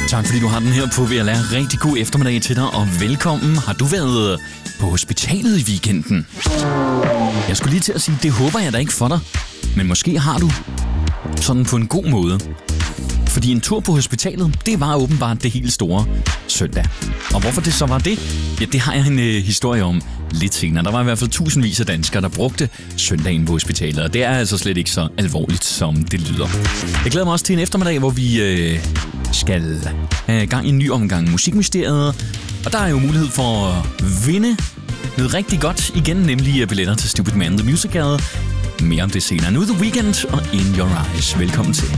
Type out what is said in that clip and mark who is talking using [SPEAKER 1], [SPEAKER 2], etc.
[SPEAKER 1] Tak fordi du har den her på VLR. Rigtig god eftermiddag til dig, og velkommen. Har du været på hospitalet i weekenden? Jeg skulle lige til at sige, det håber jeg da ikke for dig. Men måske har du. Sådan på en god måde. Fordi en tur på hospitalet, det var åbenbart det helt store søndag. Og hvorfor det så var det? Ja, det har jeg en historie om lidt senere. Der var i hvert fald tusindvis af danskere, der brugte søndagen på hospitalet. Og det er altså slet ikke så alvorligt, som det lyder. Jeg glæder mig også til en eftermiddag, hvor vi skal have gang i en ny omgang Musikmysteriet. Og der er jo mulighed for at vinde noget rigtig godt igen, nemlig billetter til Stupid Man The Musical. Mere om det senere. Nu The Weeknd og In Your Eyes. Velkommen til.